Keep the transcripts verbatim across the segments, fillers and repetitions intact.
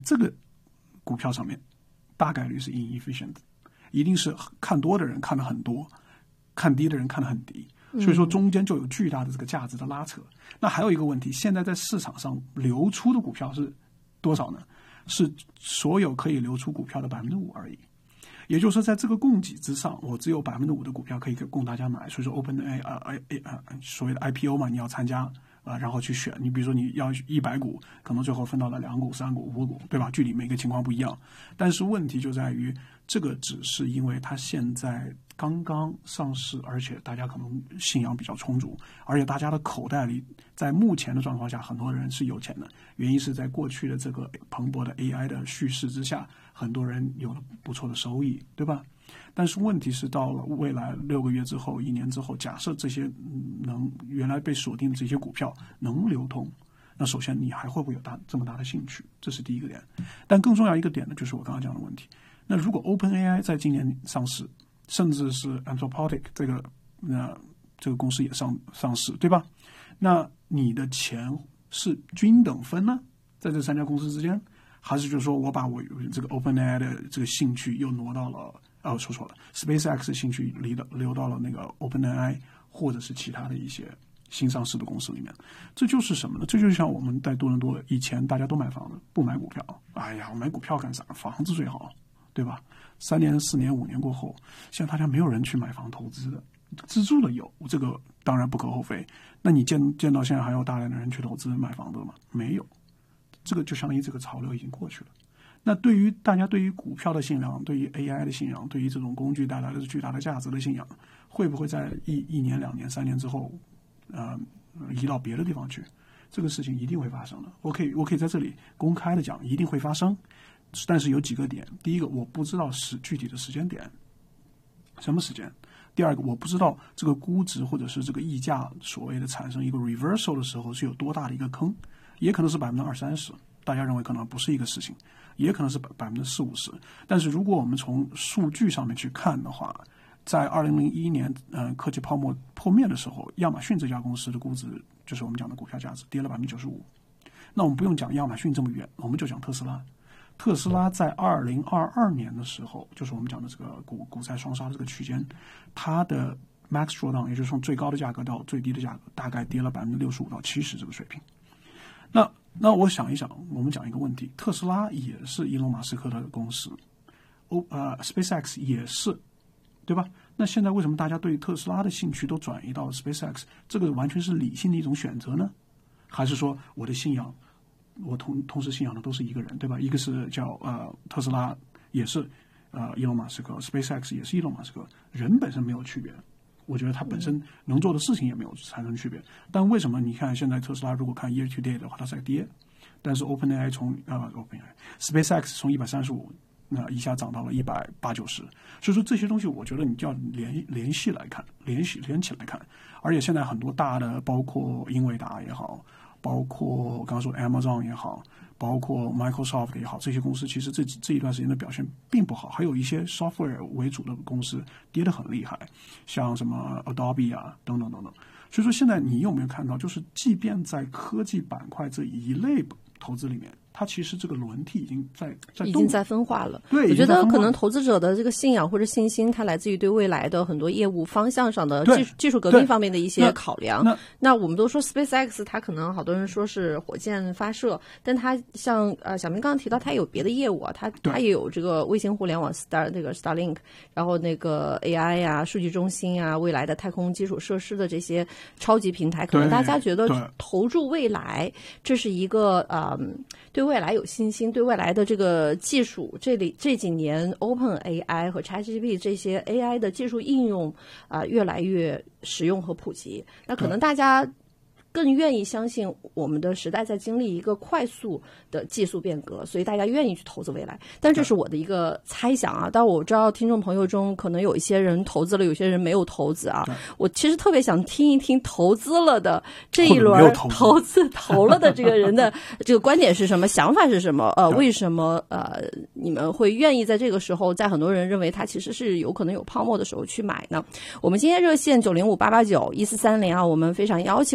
这个股票上面大概率是 inefficient， 一定是看多的人看得很多，看低的人看得很低，所以说中间就有巨大的这个价值的拉扯。嗯、那还有一个问题，现在在市场上流出的股票是多少呢？是所有可以流出股票的百分之五而已。也就是说，在这个供给之上，我只有百分之五的股票可以供大家买。所以说 ，OpenAI 啊啊啊，所谓的 I P O 嘛，你要参加。啊，然后去选，你比如说你要一百股，可能最后分到了两股、三股、五股，对吧？具体每个情况不一样。但是问题就在于，这个只是因为它现在刚刚上市，而且大家可能信仰比较充足，而且大家的口袋里，在目前的状况下，很多人是有钱的。原因是在过去的这个蓬勃的 A I 的叙事之下，很多人有了不错的收益，对吧？但是问题是，到了未来六个月之后、一年之后，假设这些能原来被锁定的这些股票能流通，那首先你还会不会有大这么大的兴趣？这是第一个点。但更重要一个点呢，就是我刚刚讲的问题。那如果 OpenAI 在今年上市，甚至是 Anthropic 这个那这个公司也上上市，对吧？那你的钱是均等分呢，在这三家公司之间，还是就是说我把我这个 OpenAI 的这个兴趣又挪到了？哦，说错了 ，SpaceX 的兴趣流到流到了那个 OpenAI 或者是其他的一些新上市的公司里面。这就是什么呢？这就像我们在多伦多以前大家都买房子，不买股票。哎呀，我买股票干啥？房子最好，对吧？三年、四年、五年过后，现在大家没有人去买房投资的，自住的有，这个当然不可厚非。那你见见到现在还有大量的人去投资买房子吗？没有，这个就相当于这个潮流已经过去了。那对于大家对于股票的信仰，对于 A I 的信仰，对于这种工具带来的巨大的价值的信仰，会不会在一一年、两年、三年之后，呃，移到别的地方去？这个事情一定会发生的。我可以，我可以在这里公开的讲，一定会发生。但是有几个点：第一个，我不知道是具体的时间点，什么时间；第二个，我不知道这个估值或者是这个溢价所谓的产生一个 reversal 的时候是有多大的一个坑，也可能是百分之二三十，大家认为可能不是一个事情。也可能是百分之四五十，但是如果我们从数据上面去看的话，在二零零一年，呃，科技泡沫破灭的时候，亚马逊这家公司的估值，就是我们讲的股票价值跌了百分之九十五。那我们不用讲亚马逊这么远，我们就讲特斯拉。特斯拉在二零二二年的时候，就是我们讲的这个股股债双杀的这个区间，它的 max drawdown， 也就是从最高的价格到最低的价格，大概跌了百分之六十五到七十这个水平。那那我想一想，我们讲一个问题，特斯拉也是伊隆马斯克的公司，哦呃 SpaceX 也是，对吧？那现在为什么大家对特斯拉的兴趣都转移到了 SpaceX？ 这个完全是理性的一种选择呢？还是说我的信仰，我同同时信仰的都是一个人，对吧？一个是叫呃特斯拉也是呃伊隆马斯克 ，SpaceX 也是伊隆马斯克，人本身没有区别。我觉得它本身能做的事情也没有产生区别，但为什么你看现在特斯拉如果看 year to date 的话，它在跌，但是 OpenAI 从呃 OpenAI SpaceX 从一百三十五那一下涨到了一百八九十，所以说这些东西我觉得你就要联联系来看，联系连起来看，而且现在很多大的，包括英伟达也好，包括我刚刚说的 Amazon 也好，包括 Microsoft 也好，这些公司其实这这一段时间的表现并不好，还有一些 software 为主的公司跌得很厉害，像什么 Adobe 啊等等等等。所以说现在你有没有看到，就是即便在科技板块这一类投资里面，它其实这个轮替已经在在已经在分化了。 对， 我觉得可能投资者的这个信仰或者信心，它来自于对未来的很多业务方向上的技术技术革命方面的一些考量。 那, 那我们都说 SpaceX， 它可能好多人说是火箭发射，但它像呃小明刚刚提到，它有别的业务啊，它它也有这个卫星互联网 Star 那个 Starlink， 然后那个 A I 呀、啊、数据中心啊、未来的太空基础设施的这些超级平台，可能大家觉得投注未来，这是一个呃对未来有信心，对未来的这个技术，这里这几年 OpenAI 和 ChatGPT 这些 A I 的技术应用啊、呃、越来越实用和普及，那可能大家更愿意相信我们的时代在经历一个快速的技术变革，所以大家愿意去投资未来。但这是我的一个猜想啊，但我知道听众朋友中可能有一些人投资了，有些人没有投资啊。我其实特别想听一听投资了的这一轮投资投了的这个人的这个观点是什么，想法是什么？呃，为什么呃你们会愿意在这个时候，在很多人认为它其实是有可能有泡沫的时候去买呢？我们今天热线九零五八八九一四三零啊，我们非常邀请我们的听众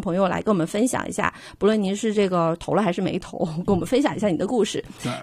朋友来跟我们分享一下，不论您是这个投了还是没投，跟我们分享一下你的故事。